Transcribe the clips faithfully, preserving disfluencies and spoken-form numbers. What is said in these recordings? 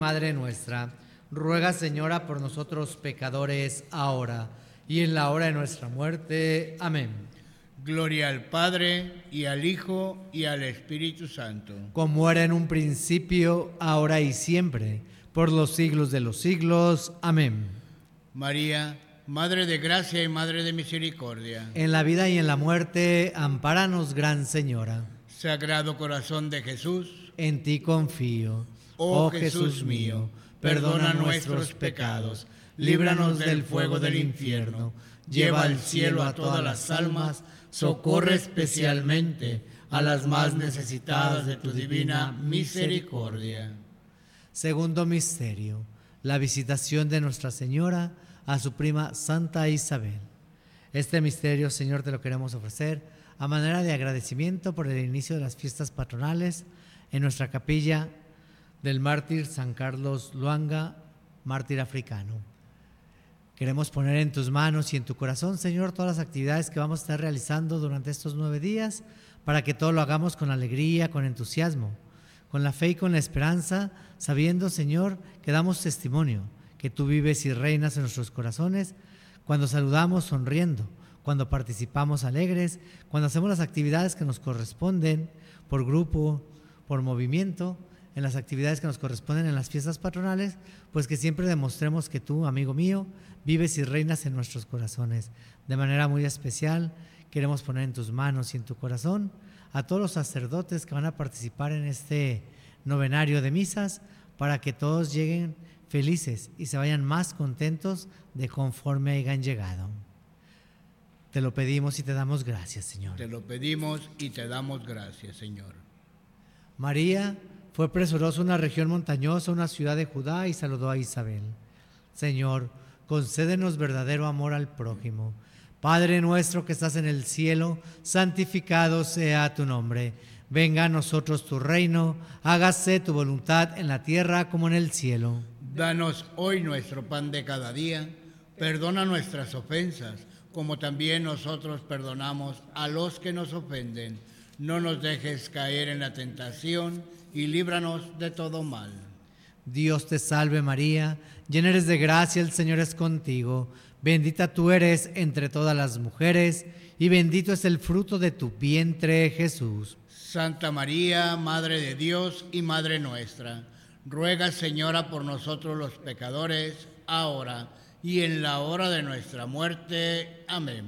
Madre nuestra, ruega, Señora, por nosotros pecadores, ahora y en la hora de nuestra muerte. Amén. Gloria al Padre, y al Hijo, y al Espíritu Santo. Como era en un principio, ahora y siempre, por los siglos de los siglos. Amén. María, Madre de gracia y Madre de misericordia. En la vida y en la muerte, ampáranos, Gran Señora. Sagrado Corazón de Jesús, En ti confío. oh Jesús mío, perdona nuestros pecados, líbranos del fuego del infierno, lleva al cielo a todas las almas, socorre especialmente a las más necesitadas de tu divina misericordia. Segundo misterio, la visitación de Nuestra Señora a su prima Santa Isabel. Este misterio, Señor, te lo queremos ofrecer a manera de agradecimiento por el inicio de las fiestas patronales en nuestra capilla del mártir San Carlos Luanga, mártir africano. Queremos poner en tus manos y en tu corazón, Señor, todas las actividades que vamos a estar realizando durante estos nueve días, para que todo lo hagamos con alegría, con entusiasmo, con la fe y con la esperanza, sabiendo, Señor, que damos testimonio, que tú vives y reinas en nuestros corazones, cuando saludamos sonriendo, cuando participamos alegres, cuando hacemos las actividades que nos corresponden por grupo, por movimiento, en las actividades que nos corresponden en las fiestas patronales, pues que siempre demostremos que tú, amigo mío, vives y reinas en nuestros corazones. De manera muy especial, queremos poner en tus manos y en tu corazón a todos los sacerdotes que van a participar en este novenario de misas, para que todos lleguen felices y se vayan más contentos de conforme hayan llegado. Te lo pedimos y te damos gracias, Señor. Te lo pedimos y te damos gracias, Señor. María fue presurosa a una región montañosa, una ciudad de Judá, y saludó a Isabel. Señor, concédenos verdadero amor al prójimo. Padre nuestro que estás en el cielo, santificado sea tu nombre. Venga a nosotros tu reino, hágase tu voluntad en la tierra como en el cielo. Danos hoy nuestro pan de cada día, perdona nuestras ofensas, como también nosotros perdonamos a los que nos ofenden. No nos dejes caer en la tentación y líbranos de todo mal. Dios te salve María, llena eres de gracia, el Señor es contigo. Bendita tú eres entre todas las mujeres, y bendito es el fruto de tu vientre, Jesús. Santa María, Madre de Dios y Madre nuestra, ruega, Señora, por nosotros los pecadores, ahora y en la hora de nuestra muerte. Amén.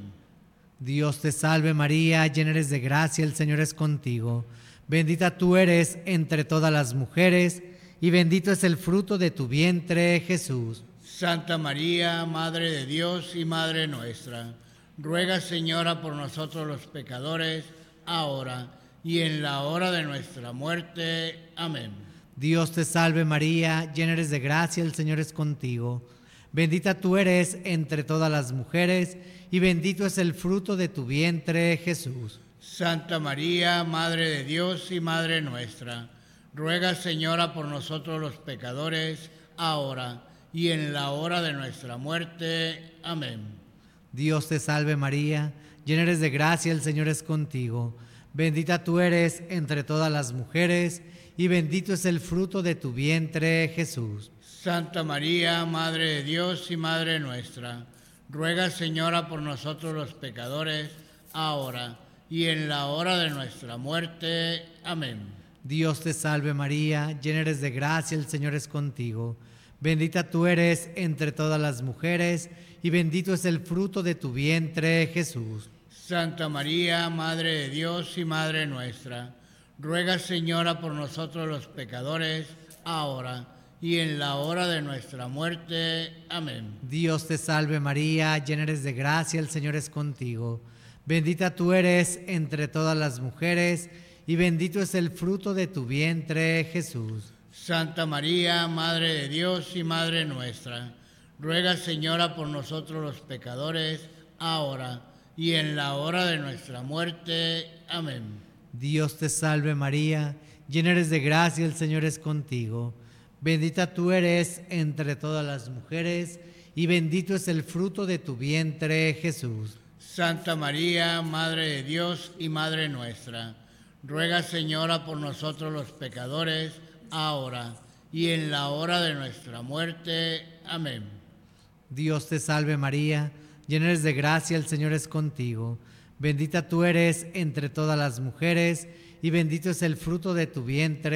Dios te salve María, llena eres de gracia, el Señor es contigo. Bendita tú eres entre todas las mujeres, y bendito es el fruto de tu vientre, Jesús. Santa María, Madre de Dios y Madre nuestra, ruega, Señora, por nosotros los pecadores, ahora y en la hora de nuestra muerte. Amén. Dios te salve María, llena eres de gracia, el Señor es contigo. Bendita tú eres entre todas las mujeres, y bendito es el fruto de tu vientre, Jesús. Santa María, Madre de Dios y Madre nuestra, ruega, Señora, por nosotros los pecadores, ahora y en la hora de nuestra muerte. Amén. Dios te salve María, llena eres de gracia, el Señor es contigo. Bendita tú eres entre todas las mujeres, y bendito es el fruto de tu vientre, Jesús. Santa María, Madre de Dios y Madre nuestra, ruega, Señora, por nosotros los pecadores, ahora y en la hora de nuestra muerte. Amén. Dios te salve María, llena eres de gracia, el Señor es contigo. Bendita tú eres entre todas las mujeres, y bendito es el fruto de tu vientre, Jesús. Santa María, Madre de Dios y Madre nuestra, ruega, Señora, por nosotros los pecadores, ahora y en la hora de nuestra muerte. Amén. Dios te salve María, llena eres de gracia, el Señor es contigo. Bendita tú eres entre todas las mujeres, y bendito es el fruto de tu vientre, Jesús. Santa María, Madre de Dios y Madre nuestra, ruega, Señora, por nosotros los pecadores, ahora y en la hora de nuestra muerte. Amén. Dios te salve María, llena eres de gracia, el Señor es contigo. Bendita tú eres entre todas las mujeres, y bendito es el fruto de tu vientre, Jesús. Santa María, Madre de Dios y Madre nuestra, ruega, Señora, por nosotros los pecadores, ahora y en la hora de nuestra muerte. Amén. Dios te salve María, llena eres de gracia, el Señor es contigo. Bendita tú eres entre todas las mujeres, y bendito es el fruto de tu vientre,